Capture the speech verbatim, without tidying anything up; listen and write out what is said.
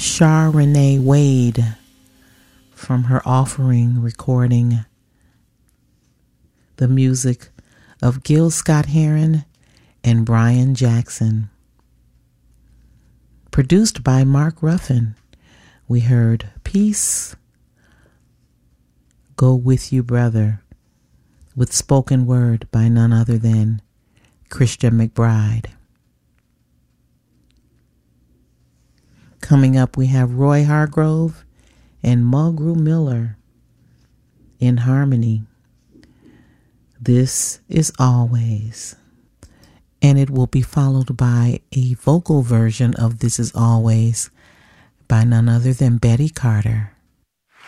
Char Renee Wade from her Offering recording, the music of Gil Scott-Heron and Brian Jackson. Produced by Mark Ruffin, we heard Peace Go With You Brother, with spoken word by none other than Christian McBride. Coming up, we have Roy Hargrove and Mulgrew Miller in harmony. This is Always. And it will be followed by a vocal version of This Is Always by none other than Betty Carter.